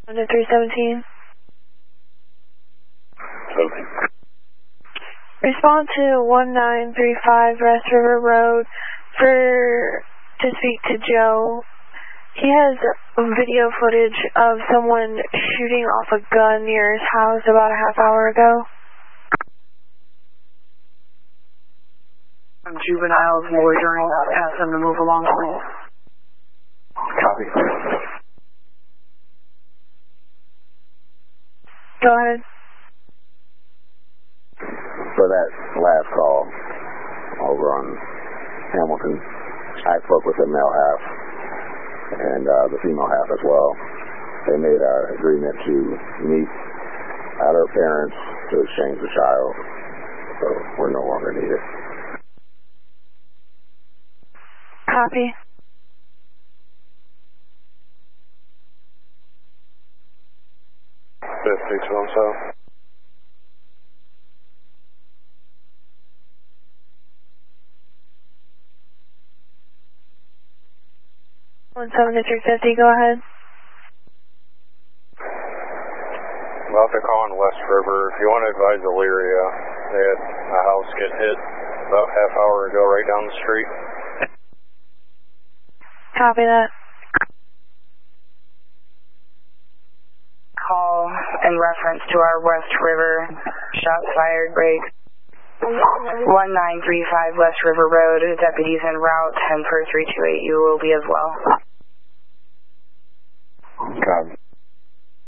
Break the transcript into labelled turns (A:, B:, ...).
A: to 317.
B: 17.
A: Respond to 1935 West River Road to speak to Joe. He has video footage of someone shooting off a gun near his house about a half hour ago.
C: Juveniles loitering, ask them to move along, please.
B: Copy.
A: Go ahead.
B: For that last call over on Hamilton, I spoke with the male half and the female half as well. They made an agreement to meet at her parents to exchange the child, so we're no longer needed.
A: Copy.
B: Speaks for himself.
A: 17 to 350, go ahead.
D: Well, they're calling West River. If you want to advise Elyria, they had a house get hit about half hour ago right down the street.
A: Copy that.
C: Call in reference to our West River shots fired break. 1935 West River Road, deputies en route, 10 for 328, you will be as well.
B: Copy.